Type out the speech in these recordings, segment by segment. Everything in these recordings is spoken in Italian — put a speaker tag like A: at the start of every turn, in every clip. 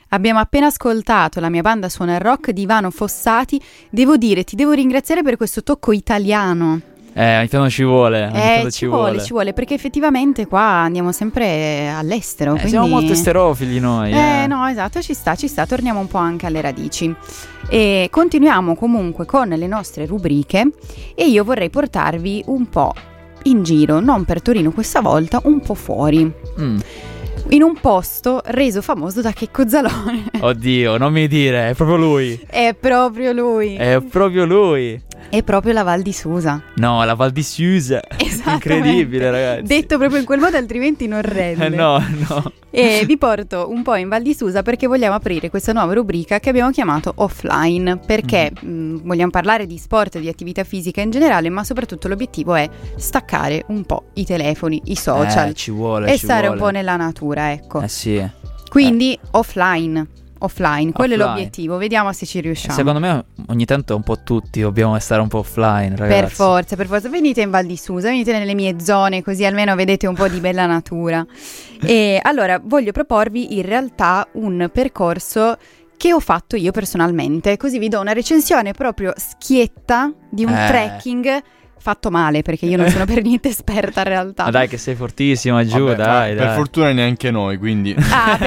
A: Abbiamo appena ascoltato La mia banda suona il rock di Ivano Fossati. Devo dire, ti devo ringraziare per questo tocco italiano.
B: Ogni tanto ci vuole.
A: Ci vuole, perché effettivamente qua andiamo sempre all'estero. Quindi...
B: Siamo molto esterofili noi.
A: No, esatto, ci sta, torniamo un po' anche alle radici. E continuiamo comunque con le nostre rubriche e io vorrei portarvi un po' in giro, non per Torino questa volta, un po' fuori. In un posto reso famoso da Checco Zalone.
B: Oddio, non mi dire, è proprio lui.
A: È proprio lui. È proprio la Val di Susa.
B: No, la Val di Susa. Incredibile, ragazzi.
A: Detto proprio in quel modo, altrimenti non rende.
B: No.
A: E vi porto un po' in Val di Susa perché vogliamo aprire questa nuova rubrica che abbiamo chiamato Offline. Perché vogliamo parlare di sport, di attività fisica in generale, ma soprattutto l'obiettivo è staccare un po' i telefoni, i social.
B: Ci vuole.
A: Stare un po' nella natura, ecco.
B: Sì.
A: Quindi offline, quello è l'obiettivo, vediamo se ci riusciamo.
B: Secondo me ogni tanto un po' tutti dobbiamo stare un po' offline, ragazzi.
A: Per forza, venite in Val di Susa, venite nelle mie zone, così almeno vedete un po' di bella natura. E allora voglio proporvi in realtà un percorso che ho fatto io personalmente, così vi do una recensione proprio schietta di un trekking fatto male, perché io non sono per niente esperta in realtà.
B: Ma dai che sei fortissima, giù. Dai.
C: Per fortuna neanche noi, quindi.
A: Ah,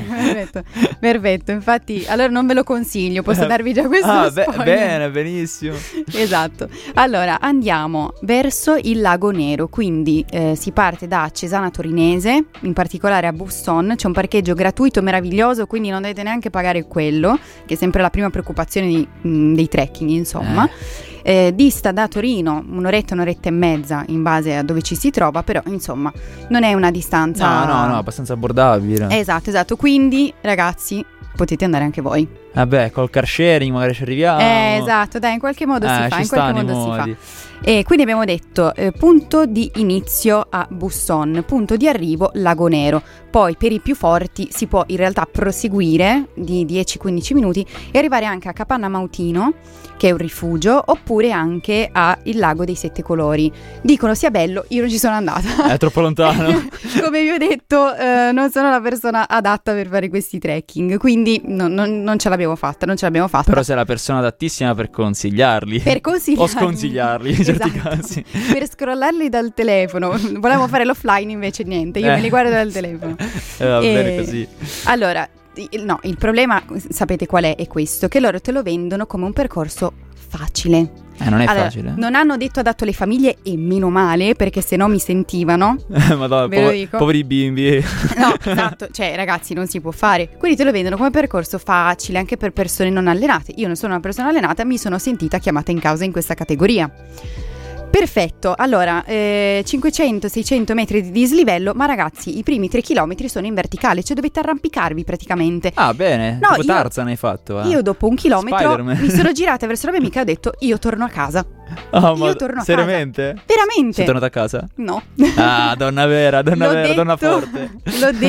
A: perfetto. Infatti, allora non ve lo consiglio, posso darvi già questo spoiler.
B: Bene, benissimo.
A: Esatto. Allora, andiamo verso il Lago Nero, quindi si parte da Cesana Torinese, in particolare a Busson, c'è un parcheggio gratuito meraviglioso, quindi non dovete neanche pagare quello, che è sempre la prima preoccupazione dei trekking, insomma. Dista da Torino un'oretta e mezza in base a dove ci si trova, però insomma non è una distanza
B: no, abbastanza abbordabile.
A: Esatto, quindi ragazzi potete andare anche voi.
B: Vabbè, col car sharing magari ci arriviamo.
A: Esatto, dai, in qualche modo si fa,
B: in qualche modo si fa.
A: E quindi abbiamo detto punto di inizio a Busson, punto di arrivo Lago Nero. Poi per i più forti si può in realtà proseguire di 10-15 minuti e arrivare anche a Capanna Mautino, che è un rifugio, oppure anche a il Lago dei Sette Colori. Dicono sia bello, io non ci sono andata.
B: È troppo lontano.
A: Come vi ho detto, non sono la persona adatta per fare questi trekking, quindi non ce l'abbiamo fatta.
B: Però sei la persona adattissima per consigliarli. O sconsigliarli in certi casi.
A: Per scrollarli dal telefono. Volevamo fare l'offline, invece niente, io me li guardo dal telefono.
B: Va bene così.
A: Allora, no, il problema, sapete qual è? È questo, che loro te lo vendono come un percorso facile.
B: Non è facile.
A: Non hanno detto adatto alle famiglie, e meno male, perché se no mi sentivano.
B: Madonna, poveri bimbi.
A: No, esatto, cioè ragazzi, non si può fare. Quindi te lo vendono come percorso facile anche per persone non allenate. Io non sono una persona allenata, mi sono sentita chiamata in causa in questa categoria. Perfetto, allora 500-600 metri di dislivello, ma ragazzi i primi 3 chilometri sono in verticale, cioè dovete arrampicarvi praticamente.
B: Ah, bene,
A: no,
B: tipo Tarzan hai fatto.
A: Io dopo 1 chilometro
B: Spider-Man.
A: mi sono girata verso la mia amica e ho detto io torno a casa.
B: Io
A: torno a
B: seriamente?
A: casa. Veramente?
B: Sei tornata a casa?
A: No.
B: Ah, donna vera, donna forte.
A: L'ho detto